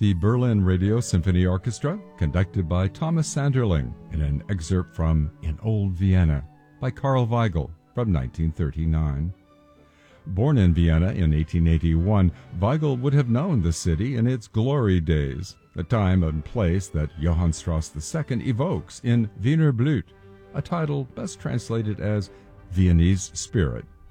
the Berlin Radio Symphony Orchestra, conducted by Thomas Sanderling, in an excerpt from In Old Vienna by Karl Weigel from 1939. Born in Vienna in 1881, Weigel would have known the city in its glory days, a time and place that Johann Strauss II evokes in Wiener Blut, a title best translated as Viennese Spirit.